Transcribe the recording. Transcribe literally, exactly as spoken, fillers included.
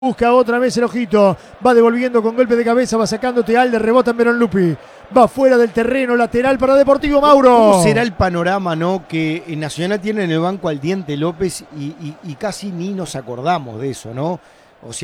Busca otra vez el ojito, va devolviendo con golpe de cabeza, va sacando Tealde, rebota en Verón Lupi, va fuera del terreno, lateral para Deportivo Mauro. ¿Cómo será el panorama, no? Que Nacional tiene en el banco al Diente López y, y, y casi ni nos acordamos de eso, ¿no?